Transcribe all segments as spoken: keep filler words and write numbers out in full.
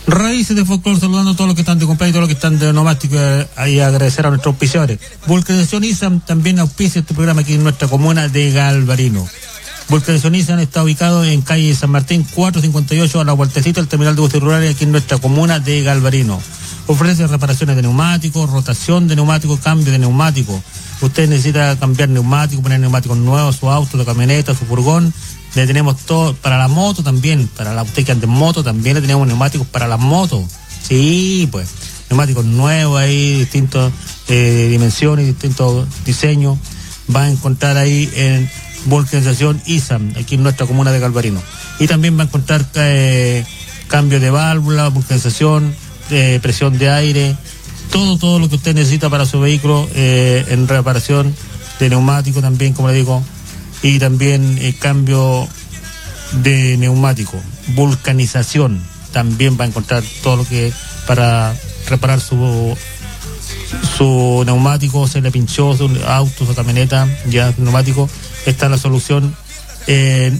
Raíces de Folclor, saludando a todos los que están de cumpleaños y todos los que están de onomástico, y agradecer a nuestros auspiciadores. Vulcanización ISAM también auspicia este programa aquí en nuestra comuna de Galvarino. Vulcanización ISAM está ubicado en calle San Martín cuatrocientos cincuenta y ocho, a la vueltecita del terminal de buses rurales aquí en nuestra comuna de Galvarino. Ofrece reparaciones de neumáticos, rotación de neumáticos, cambio de neumáticos. Usted necesita cambiar neumáticos, poner neumáticos nuevos, su auto, su camioneta, su furgón. Le tenemos todo, para la moto también, para la usted que ande en moto también le tenemos neumáticos para las motos. Sí, pues, neumáticos nuevos ahí, distintas eh, dimensiones, distintos diseños. Va a encontrar ahí en Vulcanización ISAM, aquí en nuestra comuna de Galvarino. Y también va a encontrar eh, cambio de válvula, vulcanización, eh, presión de aire, todo, todo lo que usted necesita para su vehículo eh, en reparación de neumático también, como le digo. Y también el cambio de neumático, vulcanización, también va a encontrar todo lo que para reparar su su neumático, se le pinchó su auto, su camioneta, ya neumático, está la solución. Eh,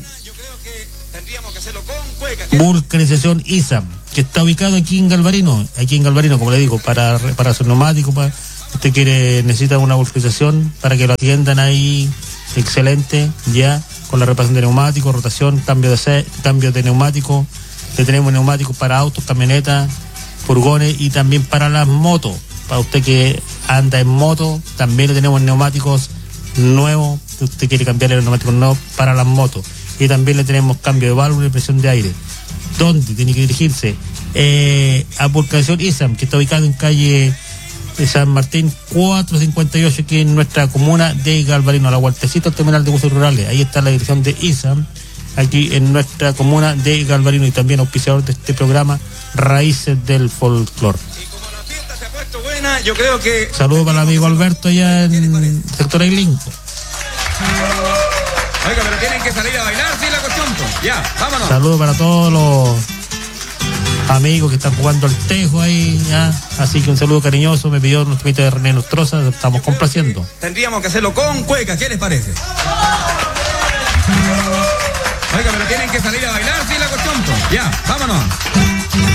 vulcanización ISAM, que está ubicado aquí en Galvarino, aquí en Galvarino, como le digo, para reparar su neumático, para, usted quiere, necesita una vulcanización para que lo atiendan ahí. Excelente, ya, con la reparación de neumáticos, rotación, cambio de se, cambio de neumáticos. Le tenemos neumáticos para autos, camionetas, furgones y también para las motos. Para usted que anda en moto, también le tenemos neumáticos nuevos. Si usted quiere cambiarle los neumáticos nuevos para las motos. Y también le tenemos cambio de válvula y presión de aire. ¿Dónde tiene que dirigirse? Eh, a Vulcanización ISAM, que está ubicado en calle San Martín cuatrocientos cincuenta y ocho, aquí en nuestra comuna de Galvarino, a la vueltecita del terminal de buses rurales. Ahí está la dirección de ISAM, aquí en nuestra comuna de Galvarino, y también auspiciador de este programa, Raíces del Folclor. Y como la fiesta se ha puesto buena, yo creo que... Saludos para el amigo Alberto allá en el sector Ailinco. Oiga, pero tienen que salir a bailar, sí, la cuestión, pues. Ya, vámonos. Saludos para todos los amigos que están jugando al tejo ahí, ya. Así que un saludo cariñoso, me pidió nuestro mito de René Nostroza, estamos complaciendo. Tendríamos que hacerlo con cueca, ¿qué les parece? Oiga, pero tienen que salir a bailar, sí, la cuestión, pues. Ya, vámonos.